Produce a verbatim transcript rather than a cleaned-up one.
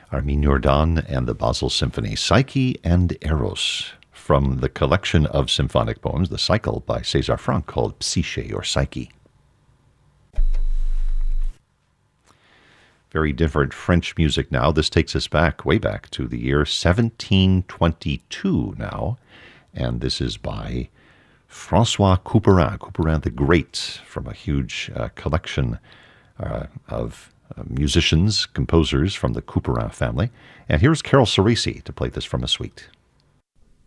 Armin Jordan and the Basel Symphony, Psyche and Eros, from the collection of symphonic poems, The Cycle by César Franck, called Psyche or Psyche. Very different French music now. This takes us back, way back, to the year seventeen twenty-two now, and this is by François Couperin, Couperin the Great, from a huge uh, collection uh, of uh, musicians, composers from the Couperin family. And here's Carol Cerisi to play this from a suite.